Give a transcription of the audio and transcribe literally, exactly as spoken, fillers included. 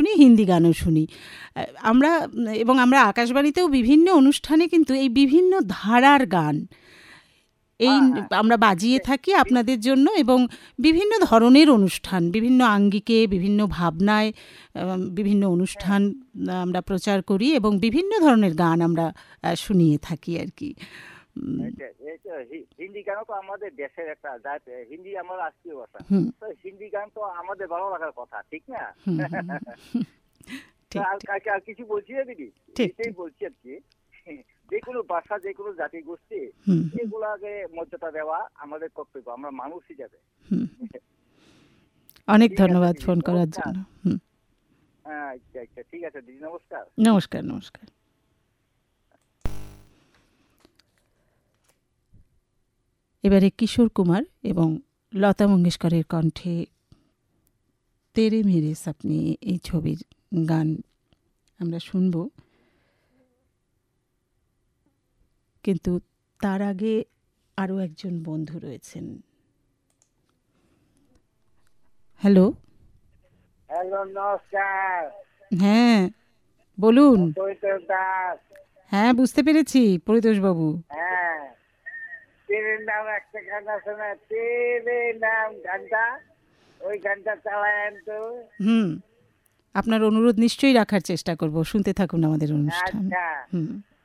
শুনি, হিন্দি গানও শুনি আমরা। এবং আমরা আকাশবাণীতেও বিভিন্ন অনুষ্ঠানে কিন্তু এই বিভিন্ন ধারার গান এই আমরা বাজিয়ে থাকি আপনাদের জন্য, এবং বিভিন্ন ধরনের অনুষ্ঠান, বিভিন্ন আঙ্গিকে, বিভিন্ন ভাবনায় বিভিন্ন অনুষ্ঠান আমরা প্রচার করি এবং বিভিন্ন ধরনের গান আমরা শুনিয়ে থাকি আর কি। হিন্দি গান তো আমাদের দেশের একটা জাত, হিন্দি আমার রাষ্ট্রীয় ভাষা, তো হিন্দি গান তো আমাদের ভালো লাগার কথা, ঠিক না? আর কিছু বলছি না দিদি, এটাই বলছি আর কি, যে কোনো ভাষা, যে কোনো জাতি গোষ্ঠী এগুলাকে মর্যাদা দেওয়া আমাদের কর্তব্য, আমরা মানুষ হিসাবে। অনেক ধন্যবাদ ফোন করার জন্য। আচ্ছা আচ্ছা, ঠিক আছে দিদি, নমস্কার। নমস্কার নমস্কার। এবারে কিশোর কুমার এবং লতা মঙ্গেশকরের কণ্ঠে তেরে মেরে সপনে এই ছবির গান আমরা শুনব, কিন্তু তার আগে আরও একজন বন্ধু রয়েছেন। হ্যালো হ্যালো, নমস্কার। হ্যাঁ বলুন। হ্যাঁ বুঝতে পেরেছি পরিতোষ বাবু। হ্যাঁ, তেরে নাম একটা গান আছে না, তেরে নাম গানটা, ওই গানটা চালায়েন তো। হুম, আপনার অনুরোধ নিশ্চয়ই রাখার চেষ্টা করব, শুনতে থাকুন আমাদের অনুষ্ঠান। আচ্ছা। হুম।